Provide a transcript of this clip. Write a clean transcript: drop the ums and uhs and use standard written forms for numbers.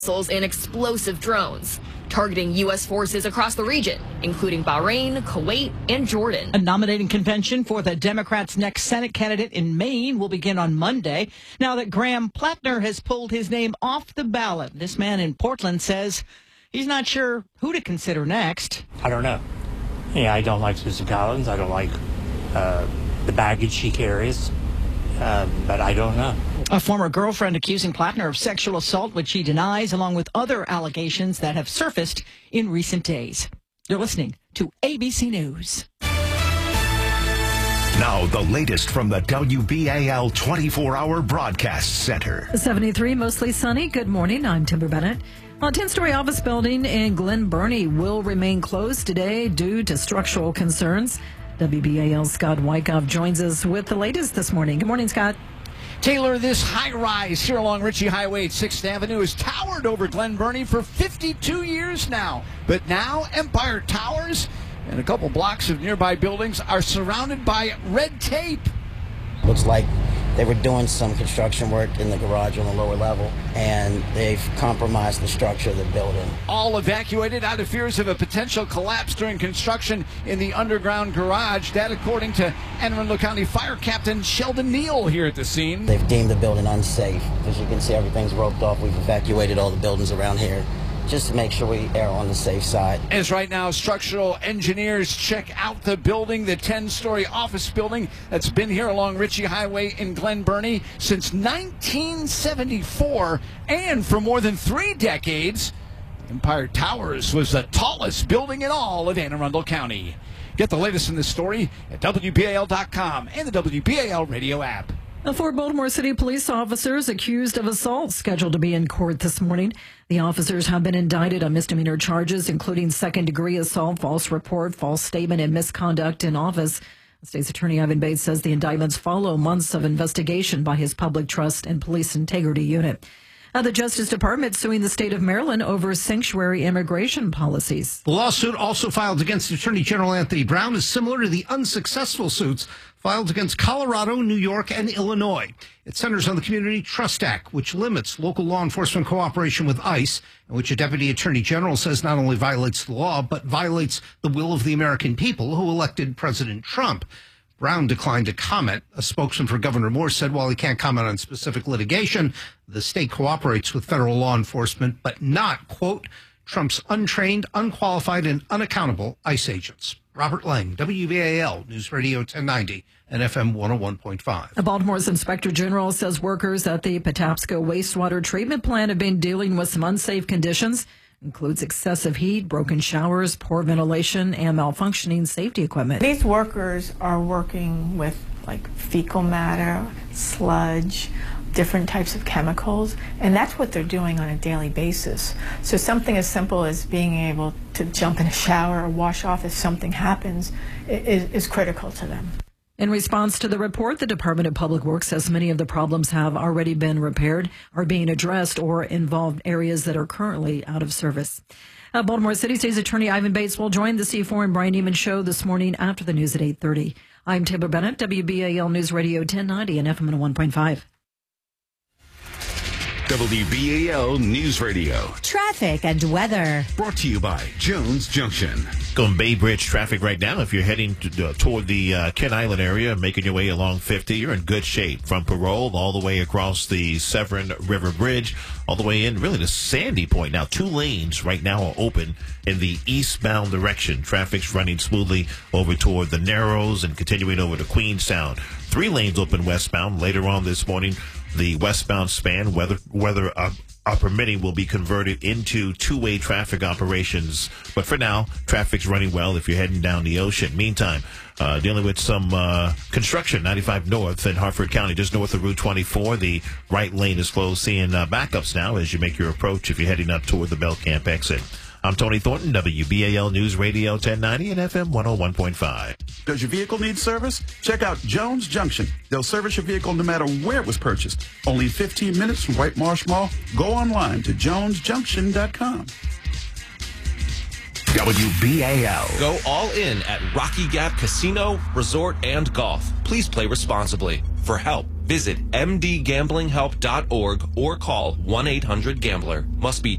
missiles and explosive drones, targeting U.S. forces across the region, including Bahrain, Kuwait, and Jordan. A nominating convention for the Democrats' next Senate candidate in Maine will begin on Monday. Now that Graham Plattner has pulled his name off the ballot, this man in Portland says he's not sure who to consider next. I don't know. Yeah, I don't like Susan Collins. I don't like the baggage she carries, but I don't know. A former girlfriend accusing Plattner of sexual assault, which he denies, along with other allegations that have surfaced in recent days. You're listening to ABC News. Now, the latest from the WBAL 24-hour broadcast center. 73, mostly sunny. Good morning. I'm Timber Bennett. A 10-story office building in Glen Burnie will remain closed today due to structural concerns. WBAL's Scott Wyckoff joins us with the latest this morning. Good morning, Scott. Taylor, this high-rise here along Ritchie Highway at 6th Avenue has towered over Glen Burnie for 52 years now. But now Empire Towers and a couple blocks of nearby buildings are surrounded by red tape. Looks like they were doing some construction work in the garage on the lower level, and they've compromised the structure of the building. All evacuated out of fears of a potential collapse during construction in the underground garage. That according to Anne Arundel County Fire Captain Sheldon Neal here at the scene. They've deemed the building unsafe. As you can see, everything's roped off. We've evacuated all the buildings around here, just to make sure we err on the safe side. As right now, structural engineers check out the building, the 10-story office building that's been here along Ritchie Highway in Glen Burnie since 1974, and for more than 3 decades, Empire Towers was the tallest building in all of Anne Arundel County. Get the latest in this story at WBAL.com and the WBAL radio app. 4 Baltimore City police officers accused of assault scheduled to be in court this morning. The officers have been indicted on misdemeanor charges, including second-degree assault, false report, false statement, and misconduct in office. State's Attorney Ivan Bates says the indictments follow months of investigation by his Public Trust and Police Integrity Unit. The Justice Department suing the state of Maryland over sanctuary immigration policies. The lawsuit also filed against Attorney General Anthony Brown is similar to the unsuccessful suits filed against Colorado, New York, and Illinois. It centers on the Community Trust Act, which limits local law enforcement cooperation with ICE, and which a deputy attorney general says not only violates the law, but violates the will of the American people who elected President Trump. Brown declined to comment. A spokesman for Governor Moore said while he can't comment on specific litigation, the state cooperates with federal law enforcement, but not, quote, Trump's untrained, unqualified, and unaccountable ICE agents. Robert Lang, WBAL News Radio 1090 and FM 101.5. Baltimore's Inspector General says workers at the Patapsco wastewater treatment plant have been dealing with some unsafe conditions. Includes excessive heat, broken showers, poor ventilation, and malfunctioning safety equipment. These workers are working with like fecal matter, sludge, different types of chemicals, and that's what they're doing on a daily basis. So something as simple as being able to jump in a shower or wash off if something happens is critical to them. In response to the report, the Department of Public Works says many of the problems have already been repaired, are being addressed, or involve areas that are currently out of service. Baltimore City State's Attorney Ivan Bates will join the C4 and Brian Neiman show this morning after the news at 8:30. I'm Timber Bennett, WBAL News Radio 1090 and FM 101.5. WBAL News Radio. Traffic and weather. Brought to you by Jones Junction. Going Bay Bridge traffic right now. If you're heading toward the Kent Island area, making your way along 50, you're in good shape. From Parole all the way across the Severn River Bridge, all the way in really to Sandy Point. Now, 2 lanes right now are open in the eastbound direction. Traffic's running smoothly over toward the Narrows and continuing over to Queenstown. 3 lanes open westbound. Later on this morning, the westbound span, weather permitting, will be converted into 2-way traffic operations. But for now, traffic's running well if you're heading down the ocean. Meantime, dealing with some construction, 95 North in Hartford County, just north of Route 24. The right lane is closed. Seeing backups now as you make your approach if you're heading up toward the Bell Camp exit. I'm Tony Thornton, WBAL News Radio 1090 and FM 101.5. Does your vehicle need service? Check out Jones Junction. They'll service your vehicle no matter where it was purchased. Only 15 minutes from White Marsh Mall. Go online to jonesjunction.com. WBAL. Go all in at Rocky Gap Casino, Resort, and Golf. Please play responsibly. For help, Visit mdgamblinghelp.org or call 1-800-GAMBLER. Must be